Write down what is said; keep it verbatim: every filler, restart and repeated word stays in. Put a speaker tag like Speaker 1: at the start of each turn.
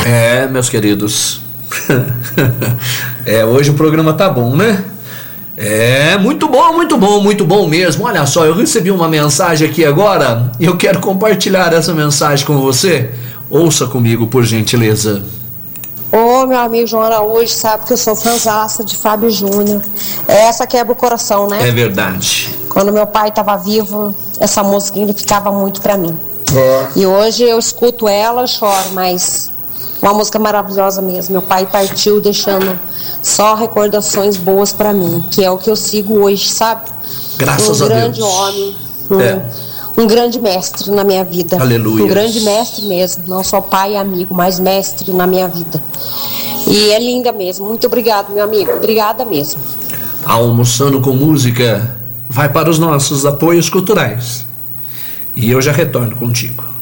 Speaker 1: É, meus queridos. É, hoje o programa tá bom, né? É, muito bom, muito bom, muito bom mesmo. Olha só, eu recebi uma mensagem aqui agora e eu quero compartilhar essa mensagem com você. Ouça comigo, por gentileza.
Speaker 2: Ô, meu amigo João Araújo, sabe que eu sou fãzaça de Fábio Júnior. Essa quebra o coração, né?
Speaker 1: É verdade.
Speaker 2: Quando meu pai estava vivo, essa música ficava muito pra mim.
Speaker 1: É.
Speaker 2: E hoje eu escuto ela e choro, mas uma música maravilhosa mesmo. Meu pai partiu deixando só recordações boas pra mim, que é o que eu sigo hoje, sabe?
Speaker 1: Graças
Speaker 2: um
Speaker 1: a Deus.
Speaker 2: Um grande homem, um,
Speaker 1: é.
Speaker 2: um grande mestre na minha vida.
Speaker 1: Aleluia.
Speaker 2: Um grande mestre mesmo, não só pai e amigo, mas mestre na minha vida. E é linda mesmo. Muito obrigado, meu amigo. Obrigada mesmo.
Speaker 1: Almoçando com Música vai para os nossos apoios culturais. E eu já retorno contigo.